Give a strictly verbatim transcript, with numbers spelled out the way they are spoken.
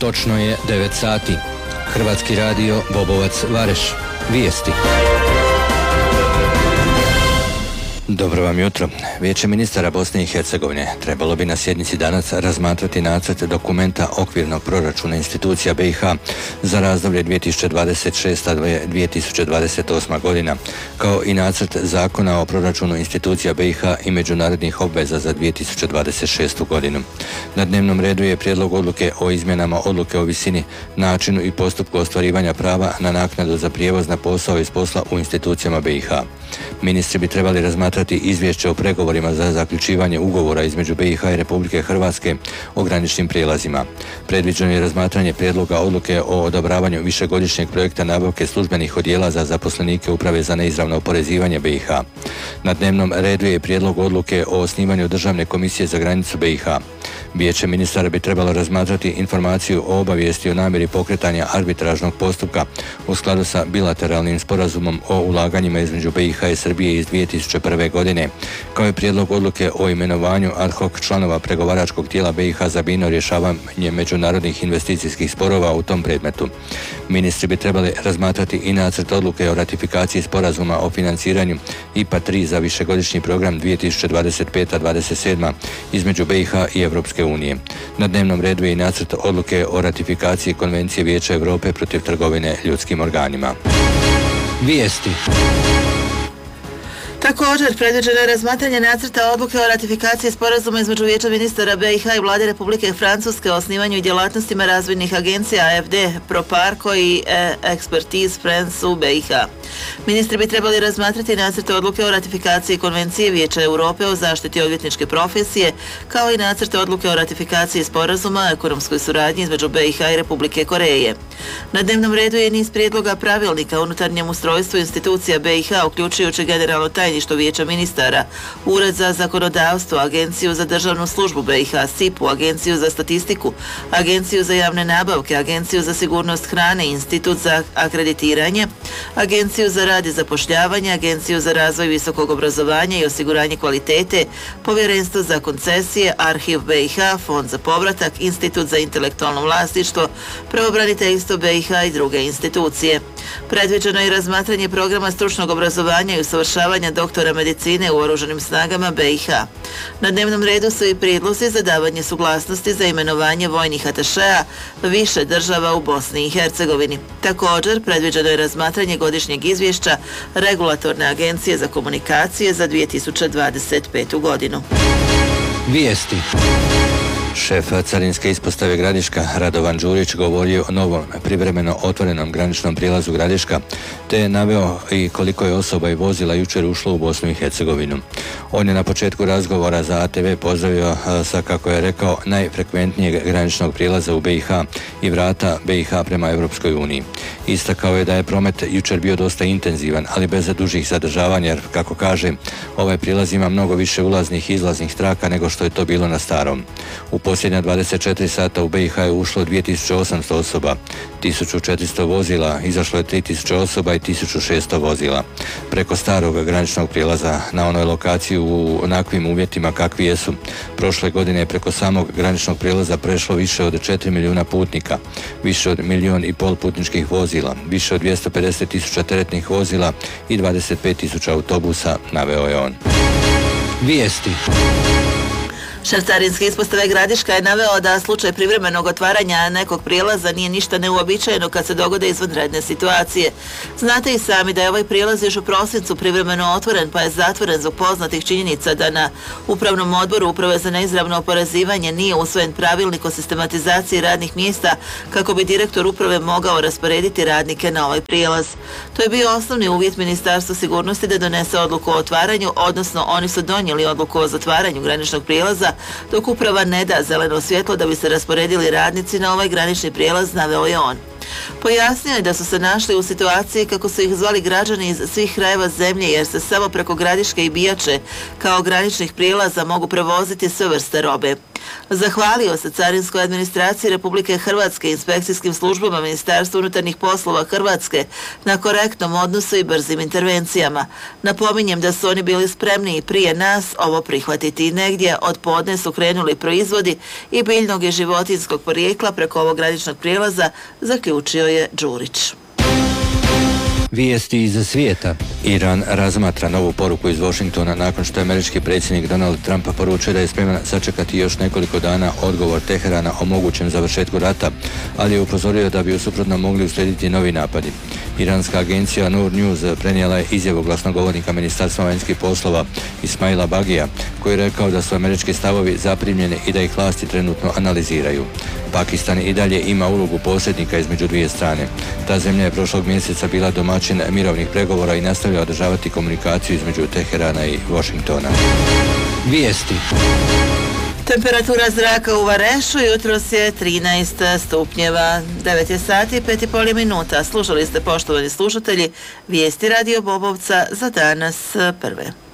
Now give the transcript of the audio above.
Točno je devet sati. Hrvatski radio Bobovac Vareš. Vijesti. Dobro vam jutro. Vijeće ministara Bosne i Hercegovine trebalo bi na sjednici danas razmatrati nacrt dokumenta okvirnog proračuna institucija B i H za razdoblje dvije tisuće dvadeset šesta do dvije tisuće dvadeset osma godina, kao i nacrt zakona o proračunu institucija B i H i međunarodnih obveza za dvije tisuće dvadeset šestu godinu. Na dnevnom redu je prijedlog odluke o izmjenama odluke o visini, načinu i postupku ostvarivanja prava na naknadu za prijevoz na posao iz posla u institucijama B i H. Ministri bi trebali razmatrati izvješće o pregovorima za zaključivanje ugovora između B i H i Republike Hrvatske o graničnim prijelazima. Predviđeno je razmatranje prijedloga odluke o odobravanju višegodišnjeg projekta nabavke službenih odjela za zaposlenike Uprave za neizravno oporezivanje B i H. Na dnevnom redu je prijedlog odluke o osnivanju Državne komisije za granicu B i H. Vijeće ministara bi trebalo razmatrati informaciju o obavijesti o namjeri pokretanja arbitražnog postupka u skladu sa bilateralnim sporazumom o ulaganjima između B i H i Srbije iz dvije tisuće prve. godine, kao i prijedlog odluke o imenovanju ad hoc članova pregovaračkog tijela B i H za biljno rješavanje međunarodnih investicijskih sporova u tom predmetu. Ministri bi trebali razmatrati i nacrt odluke o ratifikaciji sporazuma o financiranju I P A tri za višegodišnji program dvije tisuće dvadeset peta do dvadeset sedma između B i H i Europske unije. Na dnevnom redu je i nacrt odluke o ratifikaciji Konvencije Vijeća Europe protiv trgovine ljudskim organima. Vijesti. Također, predviđeno je razmatranje nacrta odluke o ratifikaciji sporazuma između Vijeća ministara B i H i Vlade Republike Francuske o osnivanju i djelatnostima razvojnih agencija A F D, Proparco i Expertise France u B i H. Ministri bi trebali razmatrati nacrt odluke o ratifikaciji Konvencije Vijeća Europe o zaštiti odvjetničke profesije, kao i nacrt odluke o ratifikaciji sporazuma o ekonomskoj suradnji između B i H i Republike Koreje. Na dnevnom redu je niz prijedloga pravilnika o unutarnjem ustrojstvu institucija B i H, uključujući generalno tajništvo Vijeća ministara, Ured za zakonodavstvo, Agenciju za državnu službu B i H, S I P U, Agenciju za statistiku, Agenciju za javne nabavke, Agenciju za sigurnost hrane, Institut za akreditiranje, Agenciju za rad i zapošljavanje, Agenciju za razvoj visokog obrazovanja i osiguranje kvalitete, Povjerenstvo za koncesije, Arhiv B i H, Fond za povratak, Institut za intelektualno vlasništvo, Pravobraniteljstvo B i H i druge institucije. Predviđeno je razmatranje programa stručnog obrazovanja i usavršavanja doktora medicine u Oružanim snagama B i H. Na dnevnom redu su i prijedlozi za davanje suglasnosti za imenovanje vojnih atašeja više država u Bosni i Hercegovini. Također, predviđeno je razmatranje godišnjeg izvješća Regulatorne agencije za komunikacije za dvije tisuće dvadeset petu. godinu. Vijesti. Šef carinske ispostave Gradiška Radovan Đurić govorio o novom privremeno otvorenom graničnom prijelazu Gradiška, te je naveo i koliko je osoba i vozila jučer ušlo u Bosnu i Hercegovinu. On je na početku razgovora za A T V pozdravio sa, kako je rekao, najfrekventnijeg graničnog prijelaza u B i H i vrata B i H prema Europskoj uniji. Istakao je da je promet jučer bio dosta intenzivan, ali bez dužih zadržavanja, jer, kako kaže, ovaj prijelaz ima mnogo više ulaznih i izlaznih traka nego što je to bilo na starom. U posljednja dvadeset četiri sata u B i H je ušlo dvije tisuće osamsto osoba, tisuću četiristo vozila, izašlo je tri tisuće osoba i tisuću šesto vozila. Preko starog graničnog prijelaza na onoj lokaciji u onakvim uvjetima kakvi jesu, prošle godine je preko samog graničnog prijelaza prešlo više od četiri milijuna putnika, više od milijun i pol putničkih vozila, više od dvjesto pedeset tisuća teretnih vozila i dvadeset pet tisuća autobusa, naveo je on. Vijesti. Šef carinske ispostave Gradiška je naveo da slučaj privremenog otvaranja nekog prijelaza nije ništa neuobičajeno kad se dogode izvanredne situacije. Znate i sami da je ovaj prijelaz još u prosincu privremeno otvoren, pa je zatvoren zbog poznatih činjenica da na Upravnom odboru Uprave za neizravno oporezivanje nije usvojen pravilnik o sistematizaciji radnih mjesta kako bi direktor uprave mogao rasporediti radnike na ovaj prijelaz. To je bio osnovni uvjet Ministarstva sigurnosti da donese odluku o otvaranju, odnosno oni su donijeli odluku o zatvaranju graničnog prijelaza, dok uprava ne da zeleno svjetlo da bi se rasporedili radnici na ovaj granični prijelaz, naveo je on. Pojasnio je da su se našli u situaciji kako su ih zvali građani iz svih krajeva zemlje, jer se samo preko Gradiške i Bijače kao graničnih prijelaza mogu prevoziti sve vrste robe. Zahvalio se Carinskoj administraciji Republike Hrvatske i inspekcijskim službama Ministarstva unutarnjih poslova Hrvatske na korektnom odnosu i brzim intervencijama. Napominjem da su oni bili spremni i prije nas ovo prihvatiti i negdje od podne su krenuli proizvodi i biljnog i životinjskog porijekla preko ovog graničnog prijelaza, zaključio je Đurić. Vijesti iz svijeta. Iran razmatra novu poruku iz Washingtona nakon što je američki predsjednik Donald Trump poručio da je spreman sačekati još nekoliko dana odgovor Teherana o mogućem završetku rata, ali je upozorio da bi u suprotnom mogli uslijediti novi napadi. Iranska agencija Noor News prenijela je izjavu glasnogovornika Ministarstva vanjskih poslova Ismaila Bagija, koji je rekao da su američki stavovi zaprimljeni i da ih vlasti trenutno analiziraju. Pakistan i dalje ima ulogu posrednika između dvije strane. Ta zemlja je prošlog mjeseca bila domaćin mirovnih pregovora i nastavlja održavati komunikaciju između Teherana i Washingtona. Vijesti. Temperatura zraka u Varešu jutros je trinaest stupnjeva. devet je sati i pet i pol minuta. Slušali ste, poštovani slušatelji, vijesti Radio Bobovca za danas prve.